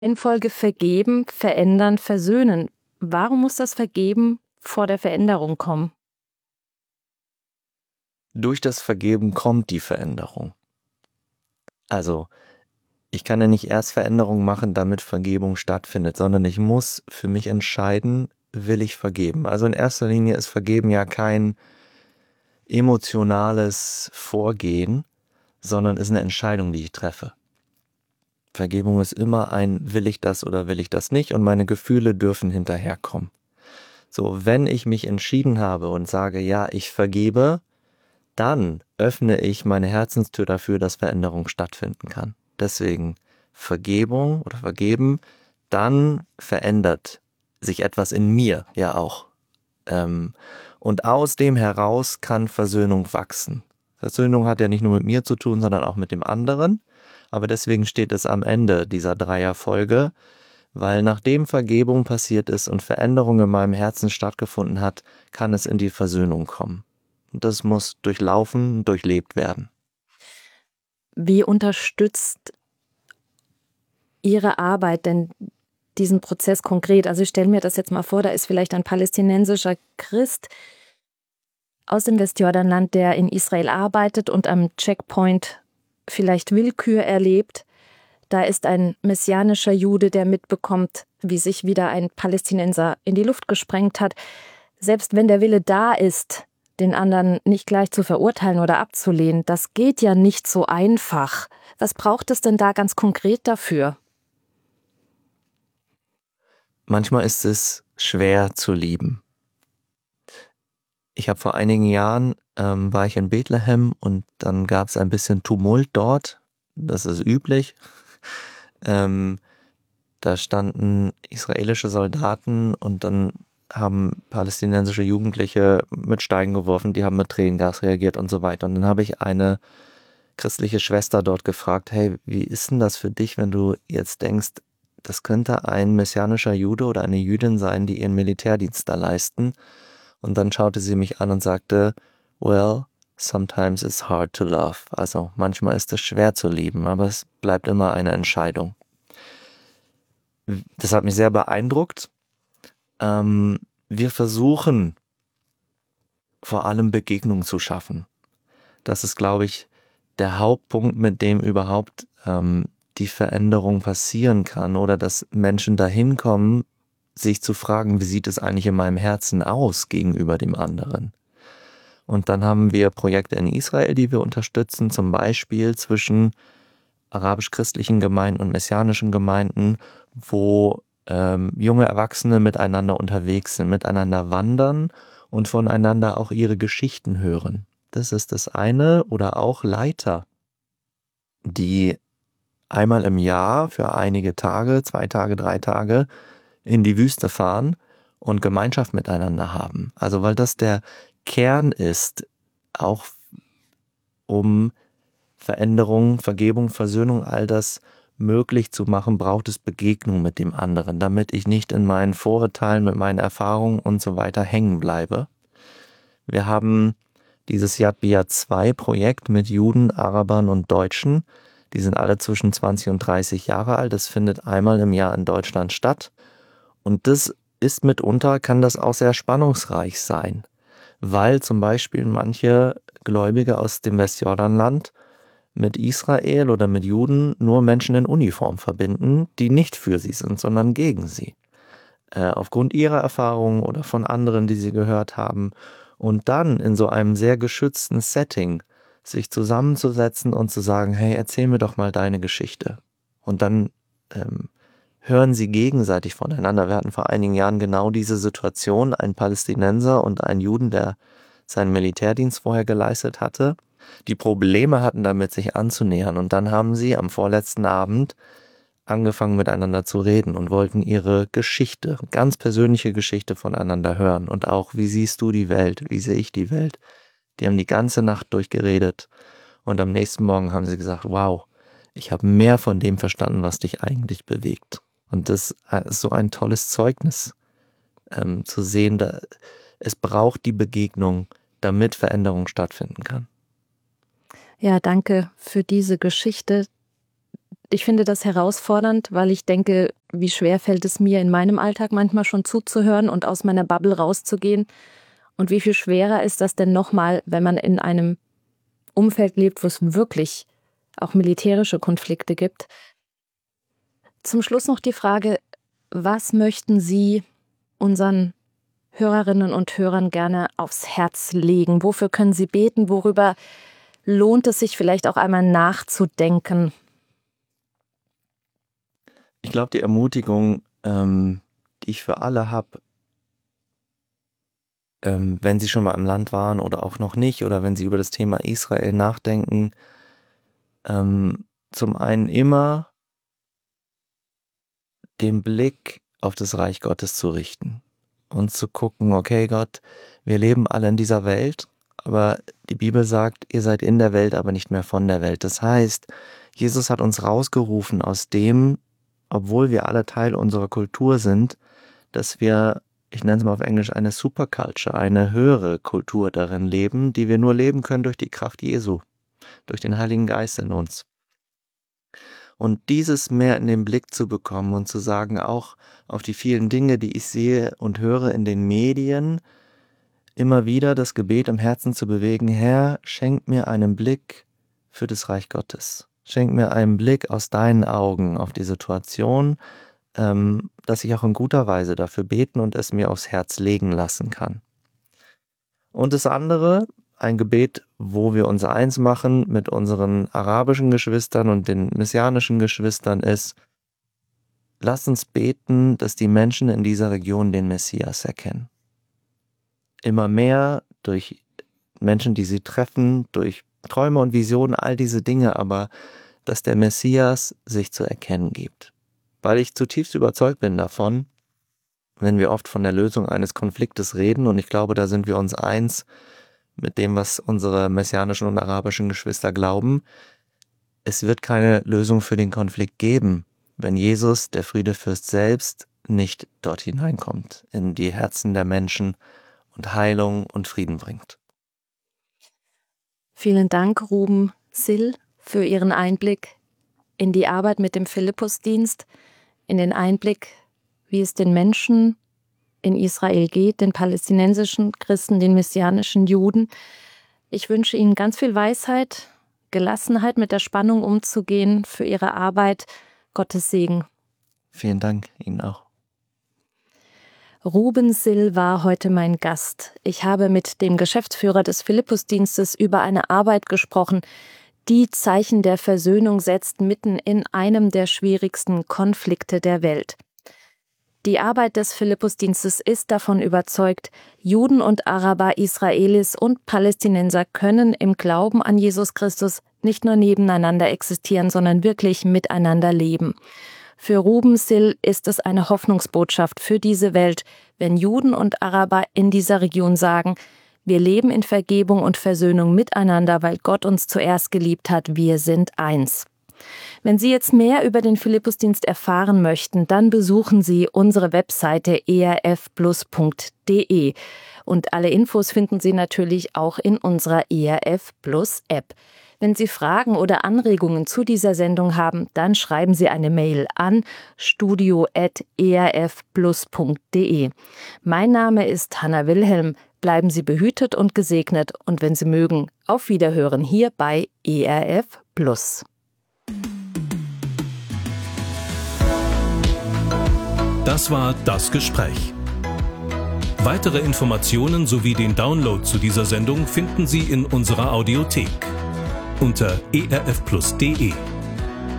In Folge vergeben, verändern, versöhnen. Warum muss das Vergeben vor der Veränderung kommen? Durch das Vergeben kommt die Veränderung. Also, ich kann ja nicht erst Veränderung machen, damit Vergebung stattfindet, sondern ich muss für mich entscheiden, will ich vergeben. Also in erster Linie ist Vergeben ja kein emotionales Vorgehen, sondern ist eine Entscheidung, die ich treffe. Vergebung ist immer ein will ich das oder will ich das nicht und meine Gefühle dürfen hinterherkommen. So, wenn ich mich entschieden habe und sage, ja, ich vergebe, dann öffne ich meine Herzenstür dafür, dass Veränderung stattfinden kann. Deswegen Vergebung oder Vergeben, dann verändert sich etwas in mir ja auch. Und aus dem heraus kann Versöhnung wachsen. Versöhnung hat ja nicht nur mit mir zu tun, sondern auch mit dem anderen. Aber deswegen steht es am Ende dieser Dreierfolge, weil nachdem Vergebung passiert ist und Veränderung in meinem Herzen stattgefunden hat, kann es in die Versöhnung kommen. Und das muss durchlaufen, durchlebt werden. Wie unterstützt Ihre Arbeit denn diesen Prozess konkret? Also ich stelle mir das jetzt mal vor, da ist vielleicht ein palästinensischer Christ aus dem Westjordanland, der in Israel arbeitet und am Checkpoint vielleicht Willkür erlebt. Da ist ein messianischer Jude, der mitbekommt, wie sich wieder ein Palästinenser in die Luft gesprengt hat. Selbst wenn der Wille da ist, den anderen nicht gleich zu verurteilen oder abzulehnen, das geht ja nicht so einfach. Was braucht es denn da ganz konkret dafür? Manchmal ist es schwer zu lieben. Ich habe vor einigen Jahren, war ich in Bethlehem und dann gab es ein bisschen Tumult dort. Das ist üblich. Ähm, Da standen israelische Soldaten und dann haben palästinensische Jugendliche mit Steinen geworfen, die haben mit Tränengas reagiert und so weiter. Und dann habe ich eine christliche Schwester dort gefragt, hey, wie ist denn das für dich, wenn du jetzt denkst, das könnte ein messianischer Jude oder eine Jüdin sein, die ihren Militärdienst da leisten? Und dann schaute sie mich an und sagte, well, sometimes it's hard to love. Also manchmal ist es schwer zu lieben, aber es bleibt immer eine Entscheidung. Das hat mich sehr beeindruckt. Wir versuchen vor allem Begegnung zu schaffen. Das ist, glaube ich, der Hauptpunkt, mit dem überhaupt die Veränderung passieren kann oder dass Menschen dahin kommen, sich zu fragen, wie sieht es eigentlich in meinem Herzen aus gegenüber dem anderen. Und dann haben wir Projekte in Israel, die wir unterstützen, zum Beispiel zwischen arabisch-christlichen Gemeinden und messianischen Gemeinden, wo junge Erwachsene miteinander unterwegs sind, miteinander wandern und voneinander auch ihre Geschichten hören. Das ist das eine. Oder auch Leiter, die einmal im Jahr für einige Tage, 2 Tage, 3 Tage in die Wüste fahren und Gemeinschaft miteinander haben. Also weil das der Kern ist, auch um Veränderung, Vergebung, Versöhnung, all das möglich zu machen, braucht es Begegnung mit dem anderen, damit ich nicht in meinen Vorurteilen, mit meinen Erfahrungen und so weiter hängen bleibe. Wir haben dieses Yad Biyad 2 Projekt mit Juden, Arabern und Deutschen. Die sind alle zwischen 20 und 30 Jahre alt. Das findet einmal im Jahr in Deutschland statt. Und das ist mitunter, kann das auch sehr spannungsreich sein, weil zum Beispiel manche Gläubige aus dem Westjordanland mit Israel oder mit Juden nur Menschen in Uniform verbinden, die nicht für sie sind, sondern gegen sie. Aufgrund ihrer Erfahrungen oder von anderen, die sie gehört haben. Und dann in so einem sehr geschützten Setting sich zusammenzusetzen und zu sagen, hey, erzähl mir doch mal deine Geschichte. Und dann hören sie gegenseitig voneinander. Wir hatten vor einigen Jahren genau diese Situation, ein Palästinenser und ein Juden, der seinen Militärdienst vorher geleistet hatte, die Probleme hatten damit, sich anzunähern. Und dann haben sie am vorletzten Abend angefangen miteinander zu reden und wollten ihre Geschichte, ganz persönliche Geschichte voneinander hören. Und auch, wie siehst du die Welt? Wie sehe ich die Welt? Die haben die ganze Nacht durchgeredet. Und am nächsten Morgen haben sie gesagt, wow, ich habe mehr von dem verstanden, was dich eigentlich bewegt. Und das ist so ein tolles Zeugnis, zu sehen, es braucht die Begegnung, damit Veränderung stattfinden kann. Ja, danke für diese Geschichte. ich finde das herausfordernd, weil ich denke, wie schwer fällt es mir in meinem Alltag manchmal schon zuzuhören und aus meiner Bubble rauszugehen. Und wie viel schwerer ist das denn nochmal, wenn man in einem Umfeld lebt, wo es wirklich auch militärische Konflikte gibt. Zum Schluss noch die Frage, was möchten Sie unseren Hörerinnen und Hörern gerne aufs Herz legen? Wofür können Sie beten? Worüber lohnt es sich vielleicht auch einmal nachzudenken? Ich glaube, die Ermutigung, die ich für alle habe, wenn sie schon mal im Land waren oder auch noch nicht, oder wenn sie über das Thema Israel nachdenken, zum einen immer den Blick auf das Reich Gottes zu richten und zu gucken, okay Gott, wir leben alle in dieser Welt, aber die Bibel sagt, ihr seid in der Welt, aber nicht mehr von der Welt. Das heißt, Jesus hat uns rausgerufen aus dem, obwohl wir alle Teil unserer Kultur sind, dass wir, ich nenne es mal auf Englisch, eine Superculture, eine höhere Kultur darin leben, die wir nur leben können durch die Kraft Jesu, durch den Heiligen Geist in uns. Und dieses mehr in den Blick zu bekommen und zu sagen, auch auf die vielen Dinge, die ich sehe und höre in den Medien, immer wieder das Gebet im Herzen zu bewegen, Herr, schenk mir einen Blick für das Reich Gottes. Schenk mir einen Blick aus deinen Augen auf die Situation, dass ich auch in guter Weise dafür beten und es mir aufs Herz legen lassen kann. Und das andere, ein Gebet, wo wir uns eins machen mit unseren arabischen Geschwistern und den messianischen Geschwistern, ist, lasst uns beten, dass die Menschen in dieser Region den Messias erkennen. Immer mehr durch Menschen, die sie treffen, durch Träume und Visionen, all diese Dinge, aber dass der Messias sich zu erkennen gibt. Weil ich zutiefst überzeugt bin davon, wenn wir oft von der Lösung eines Konfliktes reden, und ich glaube, da sind wir uns eins mit dem, was unsere messianischen und arabischen Geschwister glauben, es wird keine Lösung für den Konflikt geben, wenn Jesus, der Friedefürst selbst, nicht dort hineinkommt, in die Herzen der Menschen und Heilung und Frieden bringt. Vielen Dank, Ruben Sill, für Ihren Einblick in die Arbeit mit dem Philippusdienst, in den Einblick, wie es den Menschen in Israel geht, den palästinensischen Christen, den messianischen Juden. Ich wünsche Ihnen ganz viel Weisheit, Gelassenheit, mit der Spannung umzugehen für Ihre Arbeit. Gottes Segen. Vielen Dank, Ihnen auch. Ruben Sill war heute mein Gast. Ich habe mit dem Geschäftsführer des Philippusdienstes über eine Arbeit gesprochen, die Zeichen der Versöhnung setzt mitten in einem der schwierigsten Konflikte der Welt. Die Arbeit des Philippusdienstes ist davon überzeugt, Juden und Araber, Israelis und Palästinenser können im Glauben an Jesus Christus nicht nur nebeneinander existieren, sondern wirklich miteinander leben. Für Ruben Sill ist es eine Hoffnungsbotschaft für diese Welt, wenn Juden und Araber in dieser Region sagen, wir leben in Vergebung und Versöhnung miteinander, weil Gott uns zuerst geliebt hat, wir sind eins. Wenn Sie jetzt mehr über den Philippusdienst erfahren möchten, dann besuchen Sie unsere Webseite erfplus.de. Und alle Infos finden Sie natürlich auch in unserer ERF Plus App. Wenn Sie Fragen oder Anregungen zu dieser Sendung haben, dann schreiben Sie eine Mail an studio@erfplus.de. Mein Name ist Hanna Wilhelm. Bleiben Sie behütet und gesegnet und wenn Sie mögen, auf Wiederhören hier bei ERF Plus. Das war das Gespräch. Weitere Informationen sowie den Download zu dieser Sendung finden Sie in unserer Audiothek unter erfplus.de.